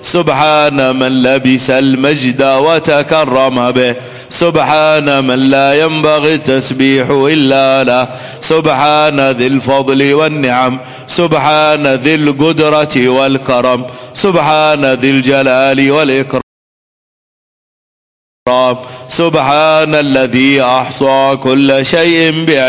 سبحان من لبس المجد وتكرم به، سبحان من لا ينبغي التسبيح إلا له، سبحان ذي الفضل والنعم، سبحان ذي القدرة والكرم، سبحان ذي الجلال والإكرام، سبحان الذي أحصى كل شيء بعلم.